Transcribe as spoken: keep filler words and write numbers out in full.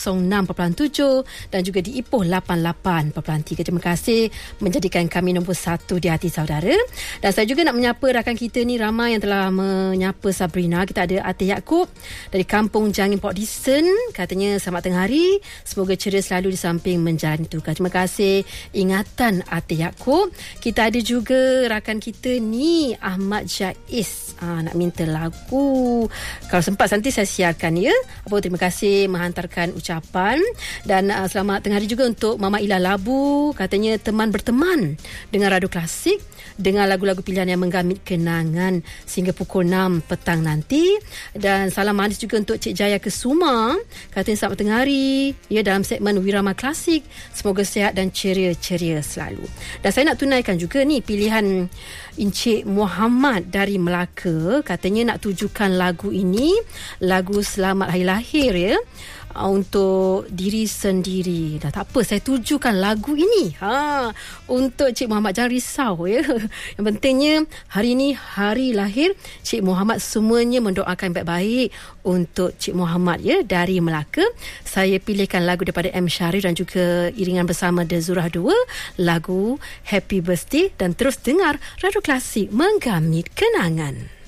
enam perpuluhan tujuh dan juga di Ipoh lapan puluh lapan perpuluhan tiga. Terima kasih menjadikan kami nombor satu di hati saudara. Dan saya juga nak menyapa rakan kita ni, ramai yang telah menyapa Sabrina. Kita ada Atik Yaakob dari Kampung Jangin Port Dickson. Katanya selamat tengah hari, semoga ceria selalu di samping menjalani tugas. Terima kasih ingatan Atik Yaakob. Kita ada juga rakan kita ni Ahmad Jais, ha, nak minta lagu. Kalau sempat nanti saya siarkan ya. Apa, terima kasih menghantarkan ucapan ucapan dan uh, selamat tengah hari juga untuk Mama Ila Labu. Katanya teman berteman dengan Radio Klasik dengan lagu-lagu pilihan yang menggamit kenangan sehingga pukul enam petang nanti. Dan salam manis juga untuk Cik Jaya Kesuma. Katanya selamat tengah hari ya, dalam segmen Wirama Klasik. Semoga sihat dan ceria-ceria selalu. Dan saya nak tunaikan juga ni pilihan Encik Muhammad dari Melaka. Katanya nak tujukan lagu ini, lagu Selamat Hari Lahir ya, untuk diri sendiri. Dah tak apa, saya tujukan lagu ini ha untuk Cik Muhammad. Jangan risau ya. Yang pentingnya hari ini hari lahir Cik Muhammad, semuanya mendoakan baik-baik untuk Cik Muhammad ya dari Melaka. Saya pilihkan lagu daripada M Syarif dan juga iringan bersama The Zurah dua, lagu Happy Birthday, dan terus dengar Radio Klasik menggamit kenangan.